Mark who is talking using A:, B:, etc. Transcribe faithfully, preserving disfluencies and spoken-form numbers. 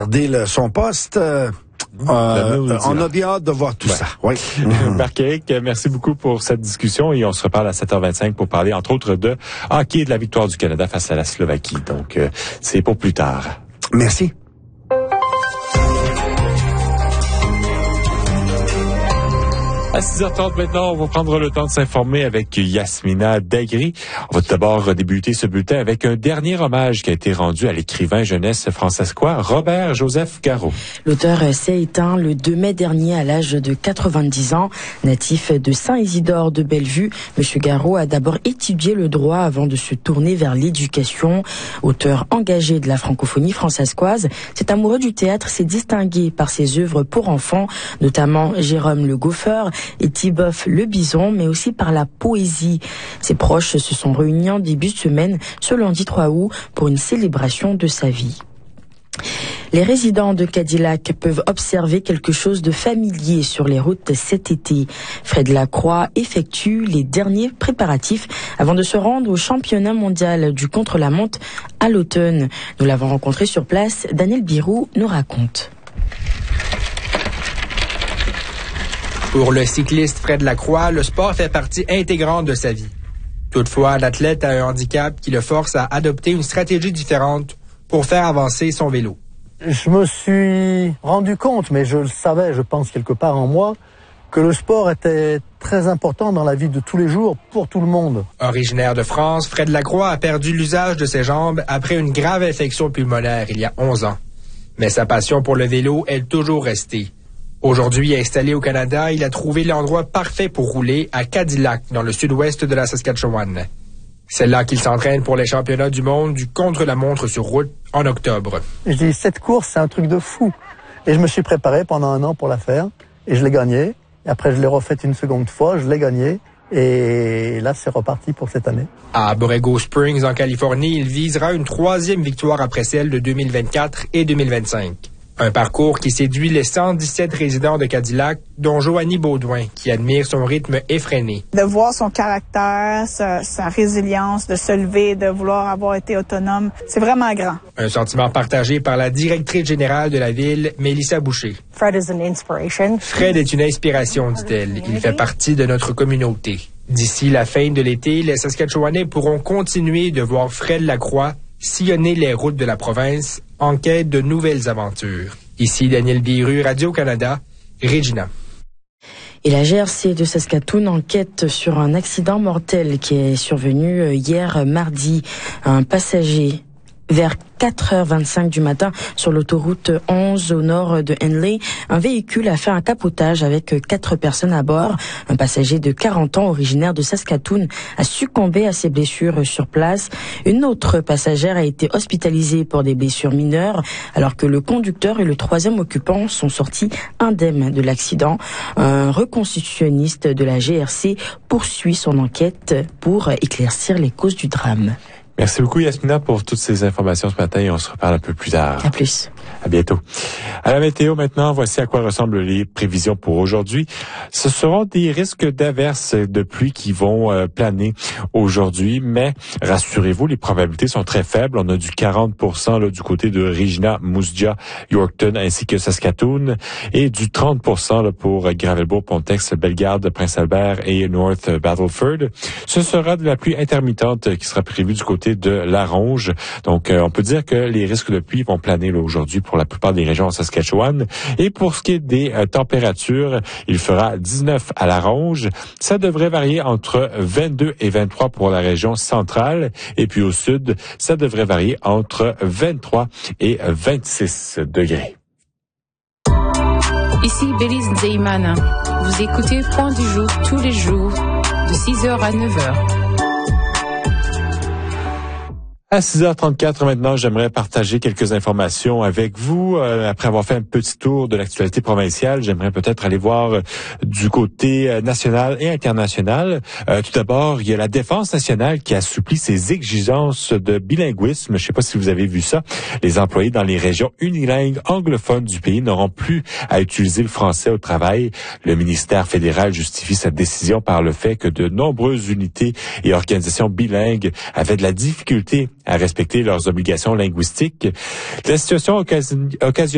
A: Garder son poste. Euh, euh, on a bien hâte de voir tout ouais. ça. Oui.
B: Marc-Éric, merci beaucoup pour cette discussion et on se reparle à sept heures vingt-cinq pour parler entre autres de hockey et de la victoire du Canada face à la Slovaquie. Donc, euh, c'est pour plus tard.
A: Merci.
B: À six heures trente maintenant, on va prendre le temps de s'informer avec Yasmina Dagri. On va tout d'abord débuter ce bulletin avec un dernier hommage qui a été rendu à l'écrivain jeunesse francescois Robert-Joseph Garreau.
C: L'auteur s'est éteint le deux mai dernier à l'âge de quatre-vingt-dix ans. Natif de Saint-Isidore de Bellevue, M. Garreau a d'abord étudié le droit avant de se tourner vers l'éducation. Auteur engagé de la francophonie francescoise, cet amoureux du théâtre s'est distingué par ses œuvres pour enfants, notamment Jérôme le Goffeur et Tiboff le Bison, mais aussi par la poésie. Ses proches se sont réunis en début de semaine, ce lundi trois août, pour une célébration de sa vie. Les résidents de Cadillac peuvent observer quelque chose de familier sur les routes cet été. Fred Lacroix effectue les derniers préparatifs avant de se rendre au championnat mondial du contre-la-montre à l'automne. Nous l'avons rencontré sur place. Daniel Birou nous raconte.
D: Pour le cycliste Fred Lacroix, le sport fait partie intégrante de sa vie. Toutefois, l'athlète a un handicap qui le force à adopter une stratégie différente pour faire avancer son vélo.
E: Je me suis rendu compte, mais je le savais, je pense quelque part en moi, que le sport était très important dans la vie de tous les jours pour tout le monde.
D: Originaire de France, Fred Lacroix a perdu l'usage de ses jambes après une grave infection pulmonaire il y a onze ans. Mais sa passion pour le vélo est toujours restée. Aujourd'hui installé au Canada, il a trouvé l'endroit parfait pour rouler à Cadillac, dans le sud-ouest de la Saskatchewan. C'est là qu'il s'entraîne pour les championnats du monde du contre-la-montre sur route en octobre.
E: Je dis, cette course, c'est un truc de fou. Et je me suis préparé pendant un an pour la faire, et je l'ai gagnée. Et après, je l'ai refaite une seconde fois, je l'ai gagnée. Et là, c'est reparti pour cette année.
D: À Borrego Springs, en Californie, il visera une troisième victoire après celle de deux mille vingt-quatre et deux mille vingt-cinq. Un parcours qui séduit les cent dix-sept résidents de Cadillac, dont Joanie Baudouin, qui admire son rythme effréné.
F: De voir son caractère, sa, sa résilience, de se lever, de vouloir avoir été autonome, c'est vraiment grand.
D: Un sentiment partagé par la directrice générale de la ville, Mélissa Boucher.
G: Fred is an inspiration.
D: Fred est une inspiration, dit-elle. Il fait partie de notre communauté. D'ici la fin de l'été, les Saskatchewanais pourront continuer de voir Fred Lacroix sillonner les routes de la province en quête de nouvelles aventures. Ici Daniel Biru, Radio-Canada, Regina.
C: Et la G R C de Saskatoon enquête sur un accident mortel qui est survenu hier mardi. Un passager vers quatre heures vingt-cinq du matin sur l'autoroute onze au nord de Henley, un véhicule a fait un capotage avec quatre personnes à bord. Un passager de quarante ans originaire de Saskatoon a succombé à ses blessures sur place. Une autre passagère a été hospitalisée pour des blessures mineures alors que le conducteur et le troisième occupant sont sortis indemnes de l'accident. Un reconstitutionniste de la G R C poursuit son enquête pour éclaircir les causes du drame.
B: Merci beaucoup Yasmina pour toutes ces informations ce matin et on se reparle un peu plus tard.
C: À plus.
B: À bientôt. À la météo maintenant, voici à quoi ressemblent les prévisions pour aujourd'hui. Ce seront des risques d'averses de pluie qui vont euh, planer aujourd'hui, mais rassurez-vous, les probabilités sont très faibles. On a du quarante pour cent là, du côté de Regina, Moose Jaw, Yorkton ainsi que Saskatoon et du trente pour cent là, pour Gravelbourg, Pontex, Bellegarde, Prince-Albert et North Battleford. Ce sera de la pluie intermittente qui sera prévue du côté de La Ronge. Donc, euh, on peut dire que les risques de pluie vont planer là, aujourd'hui pour la plupart des régions en Saskatchewan. Et pour ce qui est des euh, températures, il fera dix-neuf à La Ronge. Ça devrait varier entre vingt-deux et vingt-trois pour la région centrale. Et puis au sud, ça devrait varier entre vingt-trois et vingt-six degrés.
H: Ici Belize Nzeimana. Vous écoutez Point du jour tous les jours de six heures à neuf heures.
B: À six heures trente-quatre maintenant, j'aimerais partager quelques informations avec vous. Euh, après avoir fait un petit tour de l'actualité provinciale, j'aimerais peut-être aller voir euh, du côté euh, national et international. Euh, tout d'abord, il y a la Défense nationale qui assouplit ses exigences de bilinguisme. Je ne sais pas si vous avez vu ça. Les employés dans les régions unilingues anglophones du pays n'auront plus à utiliser le français au travail. Le ministère fédéral justifie cette décision par le fait que de nombreuses unités et organisations bilingues avaient de la difficulté à respecter leurs obligations linguistiques. La situation occasionne